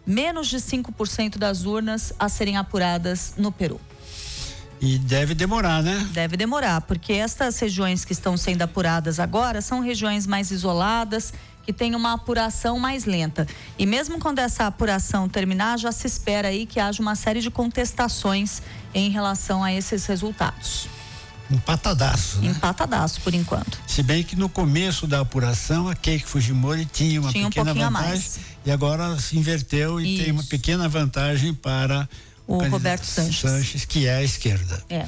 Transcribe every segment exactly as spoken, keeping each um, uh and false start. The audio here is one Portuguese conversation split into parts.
menos de cinco por cento das urnas a serem apuradas no Peru. E deve demorar, né? Deve demorar, porque estas regiões que estão sendo apuradas agora são regiões mais isoladas, que tem uma apuração mais lenta. E mesmo quando essa apuração terminar, já se espera aí que haja uma série de contestações em relação a esses resultados. Empatadaço, né? Empatadaço, por enquanto. Se bem que no começo da apuração, a Keiko Fujimori tinha uma tinha pequena um vantagem. Mais. E agora se inverteu e Isso. tem uma pequena vantagem para o, o Roberto Sanches. Sanches, que é a esquerda. É.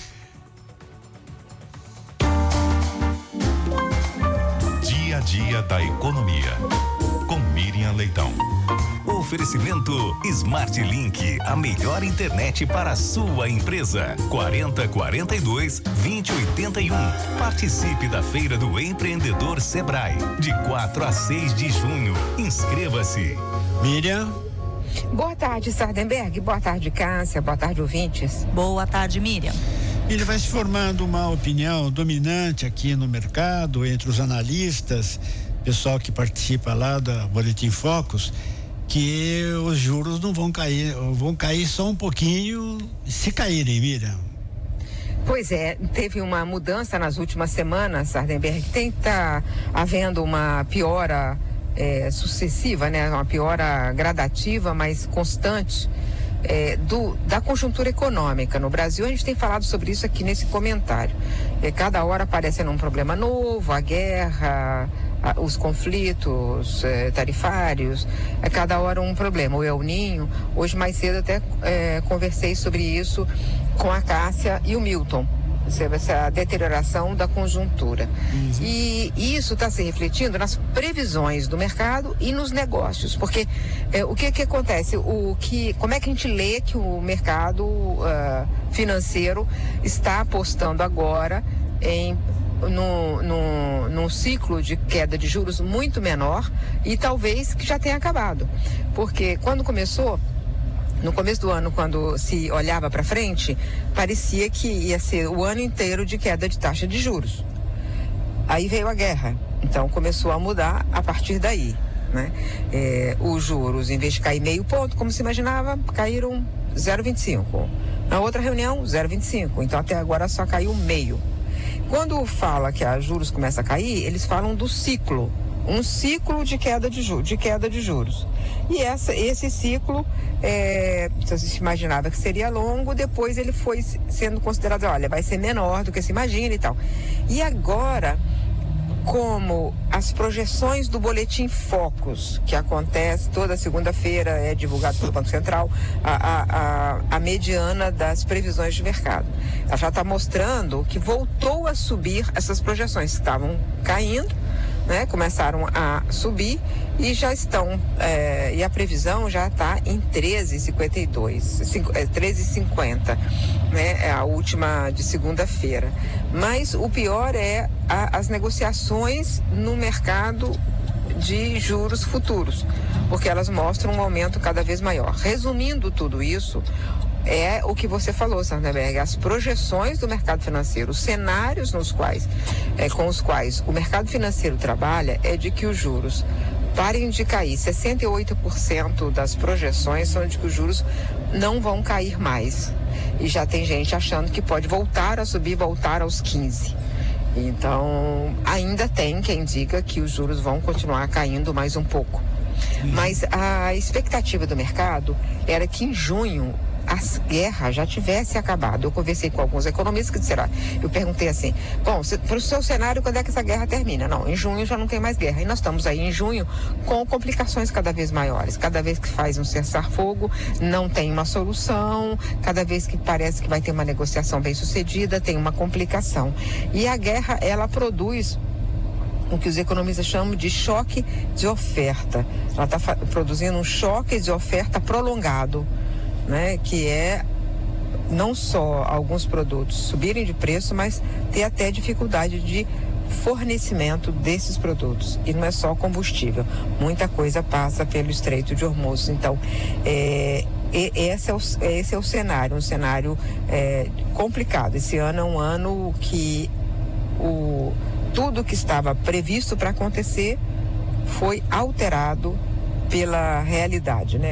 Dia a dia da economia, com Miriam Leitão. Oferecimento Smart Link, a melhor internet para a sua empresa. quarenta, quarenta e dois, vinte, oitenta e um. Participe da Feira do Empreendedor Sebrae, de quatro a seis de junho. Inscreva-se. Miriam. Boa tarde, Sardenberg. Boa tarde, Cássia. Boa tarde, ouvintes. Boa tarde, Miriam. Ele vai se formando uma opinião dominante aqui no mercado, entre os analistas, pessoal que participa lá da Boletim Focus, que os juros não vão cair, vão cair só um pouquinho, se caírem, Miriam. Pois é, teve uma mudança nas últimas semanas, Sardenberg. Tem que tá havendo uma piora é, sucessiva, né? Uma piora gradativa, mas constante. É, do, da conjuntura econômica no Brasil. A gente tem falado sobre isso aqui nesse comentário. É, cada hora aparecendo um problema novo, a guerra, a, os conflitos é, tarifários, é cada hora um problema. O El Ninho, hoje mais cedo até é, conversei sobre isso com a Cássia e o Milton, essa deterioração da conjuntura. Uhum. E isso está se refletindo nas previsões do mercado e nos negócios, porque é, o que que acontece, o que, como é que a gente lê que o mercado uh, financeiro está apostando agora em no, no, num ciclo de queda de juros muito menor e talvez que já tenha acabado, porque quando começou no começo do ano, quando se olhava para frente, parecia que ia ser o ano inteiro de queda de taxa de juros. Aí veio a guerra, então começou a mudar a partir daí, né? É, os juros, em vez de cair meio ponto, como se imaginava, caíram zero vírgula vinte e cinco. Na outra reunião, zero vírgula vinte e cinco. Então até agora só caiu meio. Quando fala que os juros começam a cair, eles falam do ciclo. Um ciclo de queda de juros, de queda de juros. E essa, esse ciclo, é, se imaginava que seria longo, depois ele foi sendo considerado, olha, vai ser menor do que se imagina e tal. E agora, como as projeções do Boletim Focus, que acontece toda segunda-feira, é divulgado pelo Banco Central, a, a, a, a mediana das previsões de mercado. Ela já está mostrando que voltou a subir essas projeções, que estavam caindo, né, começaram a subir e já estão, é, e a previsão já está em treze vírgula cinquenta e dois, treze vírgula cinquenta, né, é a última de segunda-feira. Mas o pior é a, as negociações no mercado de juros futuros, porque elas mostram um aumento cada vez maior. Resumindo tudo isso, é o que você falou, Sardenberg, as projeções do mercado financeiro, os cenários nos quais, é, com os quais o mercado financeiro trabalha, é de que os juros parem de cair. sessenta e oito por cento das projeções são de que os juros não vão cair mais. E já tem gente achando que pode voltar a subir, voltar aos quinze. Então, ainda tem quem diga que os juros vão continuar caindo mais um pouco. Mas a expectativa do mercado era que em junho a guerra já tivesse acabado. Eu conversei com alguns economistas que disseram, eu perguntei assim, bom, para o seu cenário, quando é que essa guerra termina? Não, em junho já não tem mais guerra. E nós estamos aí em junho com complicações cada vez maiores. Cada vez que faz um cessar-fogo, não tem uma solução. Cada vez que parece que vai ter uma negociação bem sucedida, tem uma complicação. E a guerra, ela produz o que os economistas chamam de choque de oferta. Ela está produzindo um choque de oferta prolongado, né, que é não só alguns produtos subirem de preço, mas ter até dificuldade de fornecimento desses produtos. E não é só combustível, muita coisa passa pelo Estreito de Hormuz. Então, é, esse, é o, esse é o cenário, um cenário é, complicado. Esse ano é um ano que o, tudo que estava previsto para acontecer foi alterado pela realidade, né?